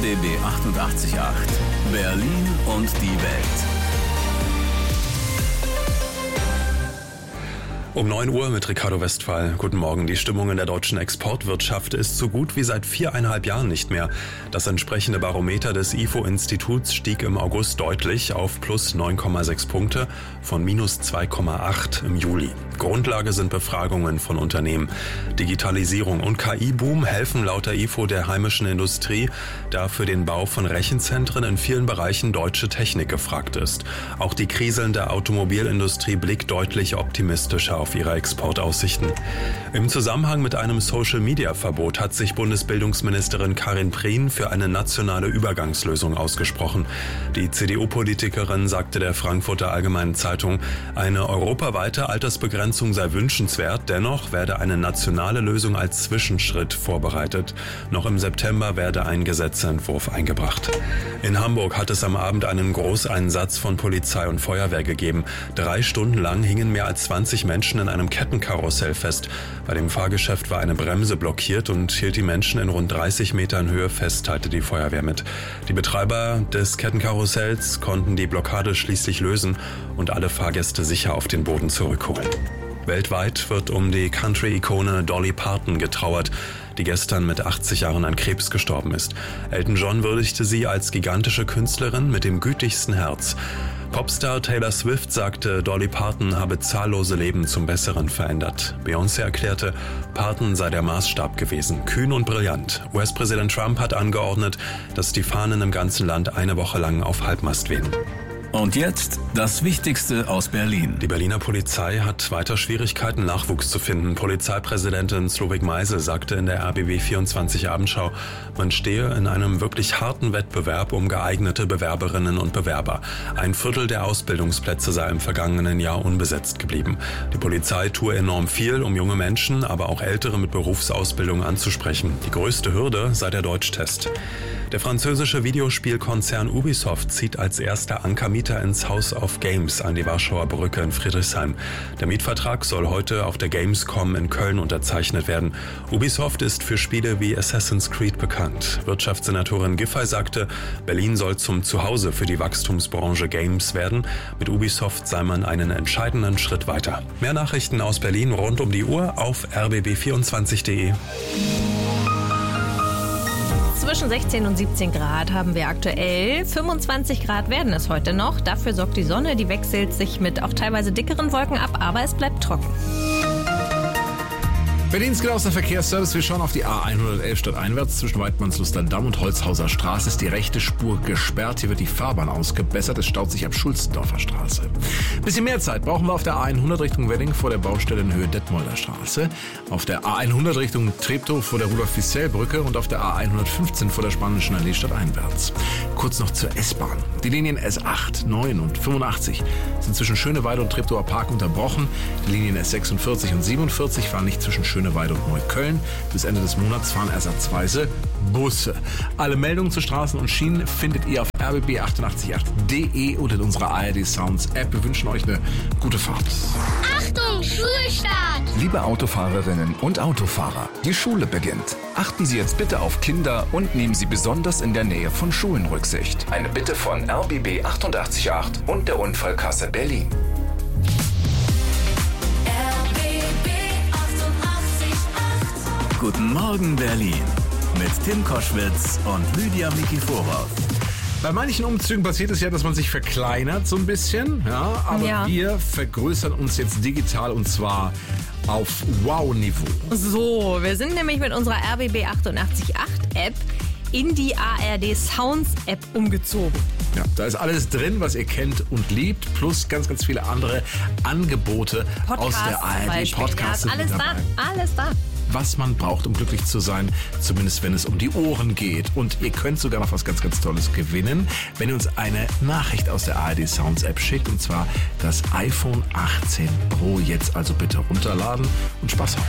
RBB 88.8 Berlin und die Welt. Um 9 Uhr mit Ricardo Westphal. Guten Morgen. Die Stimmung in der deutschen Exportwirtschaft ist so gut wie seit 4,5 Jahren nicht mehr. Das entsprechende Barometer des IFO-Instituts stieg im August deutlich auf plus 9,6 Punkte von minus 2,8 im Juli. Grundlage sind Befragungen von Unternehmen. Digitalisierung und KI-Boom helfen laut der IFO der heimischen Industrie, da für den Bau von Rechenzentren in vielen Bereichen deutsche Technik gefragt ist. Auch die kriselnde Automobilindustrie blickt deutlich optimistischer auf ihre Exportaussichten. Im Zusammenhang mit einem Social-Media-Verbot hat sich Bundesbildungsministerin Karin Prien für eine nationale Übergangslösung ausgesprochen. Die CDU-Politikerin sagte der Frankfurter Allgemeinen Zeitung, eine europaweite Altersbegrenzung sei wünschenswert, dennoch werde eine nationale Lösung als Zwischenschritt vorbereitet. Noch im September werde ein Gesetzentwurf eingebracht. In Hamburg hat es am Abend einen Großeinsatz von Polizei und Feuerwehr gegeben. 3 Stunden lang hingen mehr als 20 Menschen in einem Kettenkarussell fest. Bei dem Fahrgeschäft war eine Bremse blockiert und hielt die Menschen in rund 30 Metern Höhe fest, teilte die Feuerwehr mit. Die Betreiber des Kettenkarussells konnten die Blockade schließlich lösen und alle Fahrgäste sicher auf den Boden zurückholen. Weltweit wird um die Country-Ikone Dolly Parton getrauert, die gestern mit 80 Jahren an Krebs gestorben ist. Elton John würdigte sie als gigantische Künstlerin mit dem gütigsten Herz. Popstar Taylor Swift sagte, Dolly Parton habe zahllose Leben zum Besseren verändert. Beyoncé erklärte, Parton sei der Maßstab gewesen, kühn und brillant. US-Präsident Trump hat angeordnet, dass die Fahnen im ganzen Land eine Woche lang auf Halbmast wehen. Und jetzt das Wichtigste aus Berlin. Die Berliner Polizei hat weiter Schwierigkeiten, Nachwuchs zu finden. Polizeipräsidentin Slowik Meisel sagte in der RBB 24 Abendschau, man stehe in einem wirklich harten Wettbewerb um geeignete Bewerberinnen und Bewerber. 1/4 der Ausbildungsplätze sei im vergangenen Jahr unbesetzt geblieben. Die Polizei tue enorm viel, um junge Menschen, aber auch Ältere mit Berufsausbildung anzusprechen. Die größte Hürde sei der Deutschtest. Der französische Videospielkonzern Ubisoft zieht als erster Ankermieter ins House of Games an die Warschauer Brücke in Friedrichshain. Der Mietvertrag soll heute auf der Gamescom in Köln unterzeichnet werden. Ubisoft ist für Spiele wie Assassin's Creed bekannt. Wirtschaftssenatorin Giffey sagte, Berlin soll zum Zuhause für die Wachstumsbranche Games werden. Mit Ubisoft sei man einen entscheidenden Schritt weiter. Mehr Nachrichten aus Berlin rund um die Uhr auf rbb24.de. Zwischen 16 und 17 Grad haben wir aktuell. 25 Grad werden es heute noch. Dafür sorgt die Sonne, die wechselt sich mit auch teilweise dickeren Wolken ab, aber es bleibt trocken. Berlins genauester Verkehrsservice. Wir schauen auf die A111 stadteinwärts. Zwischen Weidmannslustern Damm und Holzhauser Straße ist die rechte Spur gesperrt. Hier wird die Fahrbahn ausgebessert. Es staut sich ab Schulzendorfer Straße. Bisschen mehr Zeit brauchen wir auf der A100 Richtung Wedding vor der Baustelle in Höhe Detmolder Straße. Auf der A100 Richtung Treptow vor der Rudolf-Wiesel-Brücke und auf der A115 vor der Spanischen Allee stadteinwärts. Kurz noch zur S-Bahn. Die Linien S8, 9 und 85 sind zwischen Schöneweide und Treptower Park unterbrochen. Die Linien S46 und 47 fahren nicht zwischen Schöneweide und Neukölln. Bis Ende des Monats fahren ersatzweise Busse. Alle Meldungen zu Straßen und Schienen findet ihr auf rbb888.de und in unserer ARD Sounds App. Wir wünschen euch eine gute Fahrt. Achtung, Schulstart! Liebe Autofahrerinnen und Autofahrer, die Schule beginnt. Achten Sie jetzt bitte auf Kinder und nehmen Sie besonders in der Nähe von Schulen Rücksicht. Eine Bitte von RBB 88.8 und der Unfallkasse Berlin. Guten Morgen Berlin mit Tim Koschwitz und Lydia Mikiforow. Bei manchen Umzügen passiert es ja, dass man sich verkleinert so ein bisschen. Ja, aber wir vergrößern uns jetzt digital und zwar auf Wow-Niveau. So, wir sind nämlich mit unserer RBB 88.8 App in die ARD Sounds App umgezogen. Ja, da ist alles drin, was ihr kennt und liebt, plus ganz, ganz viele andere Angebote aus der ARD Podcast. Ja, alles da. Was man braucht, um glücklich zu sein, zumindest wenn es um die Ohren geht. Und ihr könnt sogar noch was ganz, ganz Tolles gewinnen, wenn ihr uns eine Nachricht aus der ARD Sounds App schickt, und zwar das iPhone 18 Pro. Jetzt also bitte runterladen und Spaß haben.